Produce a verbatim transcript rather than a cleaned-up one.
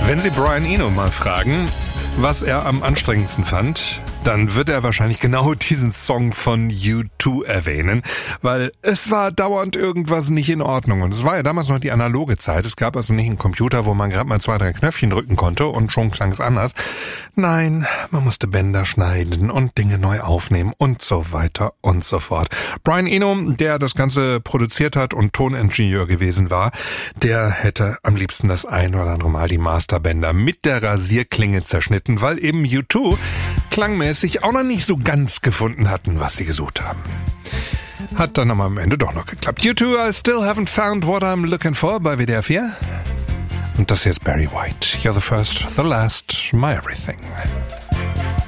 Wenn Sie Brian Eno mal fragen, was er am anstrengendsten fand, dann wird er wahrscheinlich genau diesen Song von U zwei erwähnen, weil es war dauernd irgendwas nicht in Ordnung. Und es war ja damals noch die analoge Zeit. Es gab also nicht einen Computer, wo man gerade mal zwei, drei Knöpfchen drücken konnte und schon klang es anders. Nein, man musste Bänder schneiden und Dinge neu aufnehmen und so weiter und so fort. Brian Eno, der das Ganze produziert hat und Toningenieur gewesen war, der hätte am liebsten das ein oder andere Mal die Masterbänder mit der Rasierklinge zerschnitten, weil eben U zwei klangmäßig auch noch nicht so ganz gefunden hatten, was sie gesucht haben. Hat dann aber am Ende doch noch geklappt. U zwei, I still haven't found what I'm looking for bei W D R vier. Und das hier ist Barry White. You're the first, the last, my everything.